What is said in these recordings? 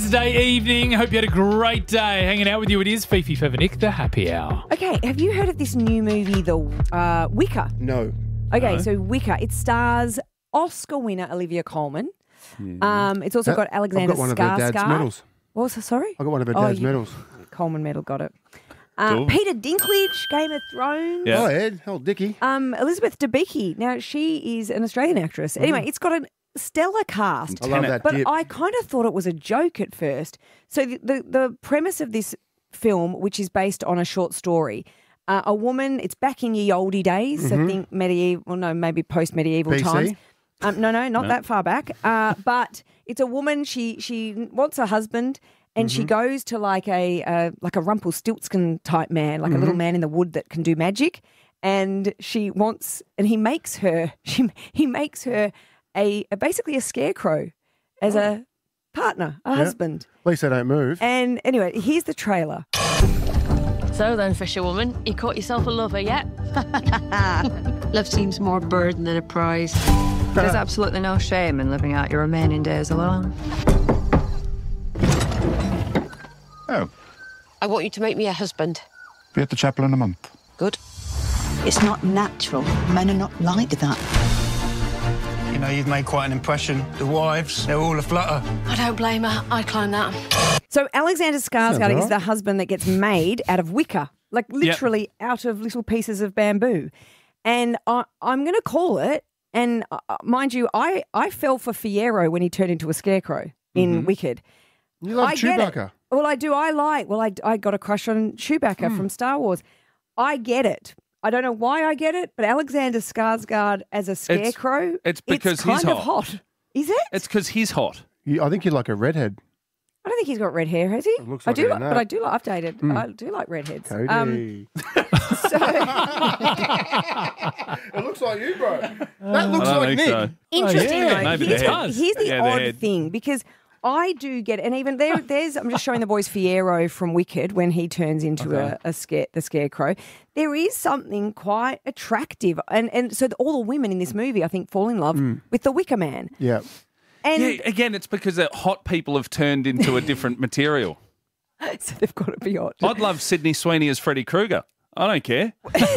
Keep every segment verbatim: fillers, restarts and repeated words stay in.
Wednesday evening. Hope you had a great day hanging out with you. It is Fifi Fevernick, the happy hour. Okay, have you heard of this new movie, The uh, Wicker? No. Okay, No. so Wicker. It stars Oscar winner Olivia Colman. Yeah. Um, it's also That- got Alexander I've got one of her dad's Skarsgård. medals. What was that, sorry? I got one of her Oh, dad's you- medals. Coleman medal, got it. Uh, Cool. Peter Dinklage, Game of Thrones. Yeah. Oh, Ed. Oh, Dickie. Um, Elizabeth Debicki. Now, she is an Australian actress. Anyway, it's got a stellar cast. I love that But dip. I kind of thought it was a joke at first. So the, the, the premise of this film, which is based on a short story, uh, a woman, it's back in ye olde days, I think medieval, well, no, maybe post-medieval B C? times. Um, no, no, not No. that far back. Uh, but it's a woman, she she wants a husband and she goes to like a uh, like a Rumpelstiltskin type man, like a little man in the wood that can do magic. And she wants, and he makes her, she he makes her a, a basically a scarecrow as a partner, a husband. At least they don't move. And anyway, here's the trailer. So then, fisherwoman, you caught yourself a lover yet? Love seems more a burden than a prize. There's absolutely no shame in living out your remaining days alone. Oh, I want you to make me a husband. be at the chapel in a month. Good. It's not natural. Men are not like that. You know, you've made quite an impression. The wives, they're all aflutter. I don't blame her. I climbed that. So Alexander Skarsgård Sounds is right. the husband that gets made out of wicker, like literally out of little pieces of bamboo. And I, I'm going to call it, and uh, mind you, I, I fell for Fiyero when he turned into a scarecrow in Wicked. You love I get it. Chewbacca. Well, I do. I like. Well, I, I got a crush on Chewbacca from Star Wars. I get it. I don't know why I get it, but Alexander Skarsgård as a scarecrow, it's because it's kind he's of hot. hot. Is it? It's because he's hot. You, I think you're like a redhead. I don't think he's got red hair, has he? looks I like do, it like, in but that. I do like updated. I do like redheads. Cody. Um, so it looks like you, bro. That looks I don't like think Nick. so. interesting. Oh, yeah, though. maybe here's, the the, head. here's the Yeah, the odd head. thing because I do get, and even there, there's. I'm just showing the boys Fiyero from Wicked when he turns into Okay. a, a scare, the scarecrow. There is something quite attractive, and and so the, all the women in this movie, I think, fall in love with the Wicker Man. Yeah. And Yeah, again, it's because that hot people have turned into a different material. so they've got to be hot. I'd love Sydney Sweeney as Freddy Krueger. I don't care.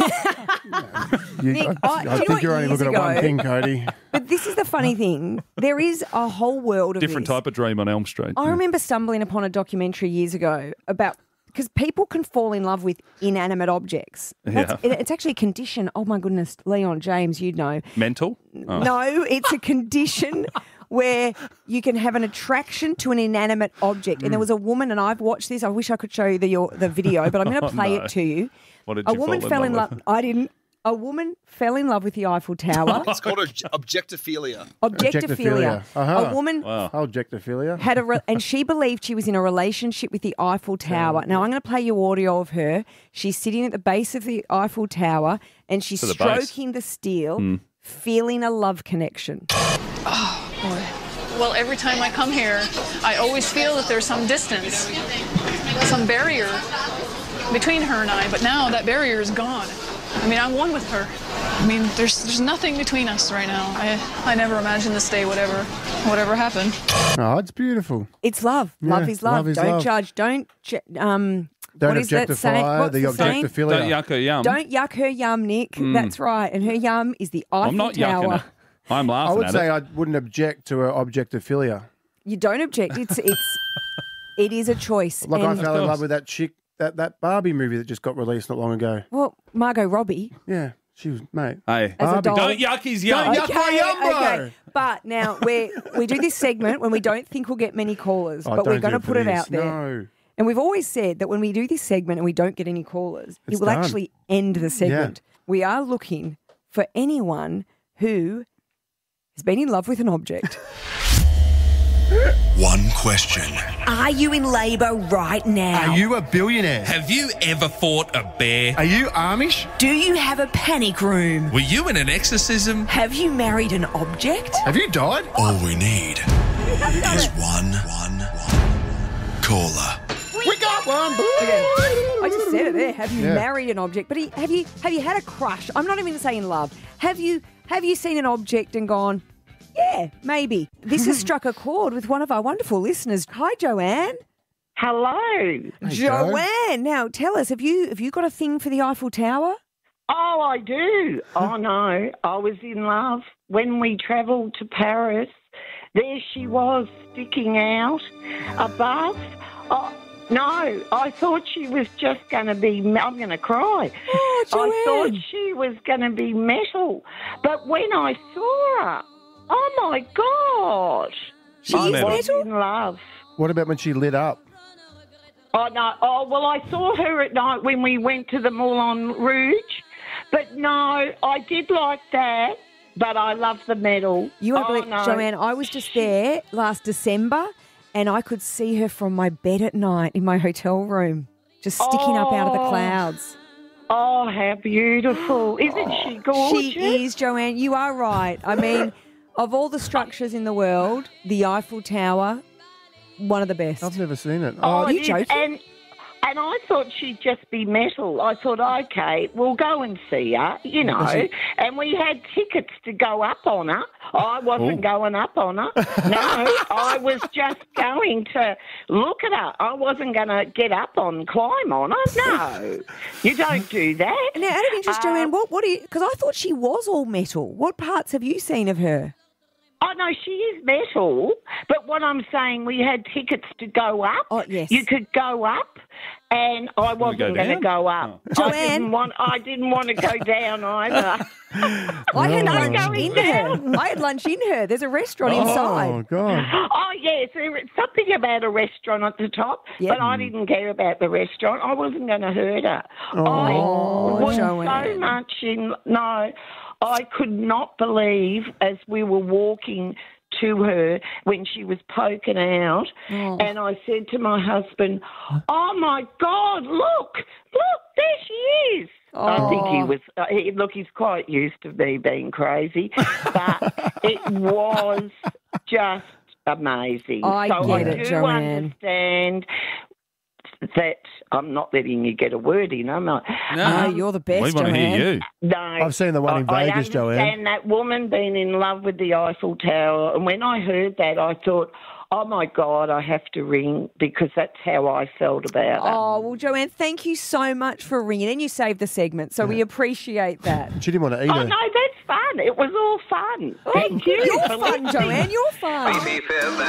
You, Nick, I, I- I do you know think what you're only years looking at one ago- thing, Cody. But this is the funny thing. There is a whole world of Different this. type of dream on Elm Street. I remember stumbling upon a documentary years ago about because people can fall in love with inanimate objects. That's, Yeah. it- It's actually a condition. Oh my goodness, Leon James, you'd know. Mental? Oh. No, it's a condition where you can have an attraction to an inanimate object. And there was a woman, and I've watched this. I wish I could show you the your, the video, but I'm going to Oh, play no. it to you. What did A you woman fall in fell in love love. with? I didn't. A woman fell in love with the Eiffel Tower. It's called a, objectophilia. Objectophilia. Uh-huh. A woman Wow. Objectophilia. had a re- and she believed she was in a relationship with the Eiffel Tower. Now I'm going to play you audio of her. She's sitting at the base of the Eiffel Tower and she's To the base. stroking the steel, feeling a love connection. Well, every time I come here, I always feel that there's some distance, some barrier between her and I, but now that barrier is gone. I mean, I'm one with her. I mean, there's there's nothing between us right now. I I never imagined this day would ever, whatever happened. Oh, it's beautiful. It's love. Yeah, love is love. love is Don't love. judge. Don't ju- um. Don't what is that objectify saying? What's the the saying? objectophilia. Don't yuck her yum. Don't yuck her yum, Nick. That's right. And her yum is the Eiffel I'm not Tower. yucking her. I'm I laughing would at say it. I wouldn't object to an objectophilia. You don't object. It's it's it is a choice. Like and, I fell in course. love with that chick, that, that Barbie movie that just got released not long ago. well, Margot Robbie. Yeah, she was, mate. Hey, As a Barbie. doll. don't yuck his yum. Don't yuck my yum, bro. But now we we do this segment when we don't think we'll get many callers, Oh, but we're don't going to do it for put it this. out there. No. And we've always said that when we do this segment and we don't get any callers, it It's will done. actually end the segment. We are looking for anyone who has been in love with an object. One question. Are you in labour right now? Are you a billionaire? Have you ever fought a bear? Are you Amish? Do you have a panic room? Were you in an exorcism? Have you married an object? Have you died? All we need is one, one, one caller. We got one. I just said it there. Have you Yeah. married an object? But he, have you have you had a crush? I'm not even saying love. Have you have you seen an object and gone, Yeah, maybe. This has struck a chord with one of our wonderful listeners. Hi, Joanne. Hello. Hey, Joanne, now tell us, have you have you got a thing for the Eiffel Tower? Oh, I do. Oh, no. I was in love. When we travelled to Paris, there she was sticking out above. Oh, no, I thought she was just going to be, I'm going to cry. Oh, Joanne. I thought she was going to be metal. But when I saw her, oh, my God. She I is was metal? in love. What about when she lit up? Oh, no. Oh, well, I saw her at night when we went to the Moulin Rouge. But no, I did like that, but I love the medal. You won't oh, believe, no. Joanne, I was just there last December and I could see her from my bed at night in my hotel room, just sticking up out of the Oh. clouds. Oh, how beautiful. Isn't she gorgeous? She is, Joanne. You are right. I mean, of all the structures in the world, the Eiffel Tower, one of the best. I've never seen it. Oh, Are you it is. joking? And, and I thought she'd just be metal. I thought, okay, we'll go and see her, you know. And we had tickets to go up on her. I wasn't Oh. going up on her. No, I was just going to look at her. I wasn't going to get up on, climb on her. No, you don't do that. Now, out of interest, Uh, Joanne, what, what do you, because I thought she was all metal. What parts have you seen of her? Oh, no, she is metal, but what I'm saying, we had tickets to go up. Oh, yes. You could go up, and I wasn't go going to down? go up. Oh. I Joanne? didn't want, I didn't want to go down either. I had No. lunch Going in her. I had lunch in her. There's a restaurant Oh, inside. God. Oh, yes, there was something about a restaurant at the top, Yep. but I didn't care about the restaurant. I wasn't going to hurt her. Oh, I was Joanne. so much in, no, I could not believe as we were walking to her when she was poking out, Oh. and I said to my husband, oh, my God, look, look, there she is. I think he was, uh, he, look, he's quite used to me being crazy, but it was just amazing. I so get I it, do Joanne. understand that I'm not letting you get a word in, am I? No, you're the best, We want to Joanne. hear you. No. I've seen the one in I, Vegas, I Joanne. understand that woman being in love with the Eiffel Tower. And when I heard that, I thought, oh, my God, I have to ring because that's how I felt about it. Oh, well, Joanne, thank you so much for ringing. And you saved the segment, so we appreciate that. She didn't want to eat Oh, her. no, that's fun. It was all fun. Thank you. You're for fun, listening. Joanne. You're fun.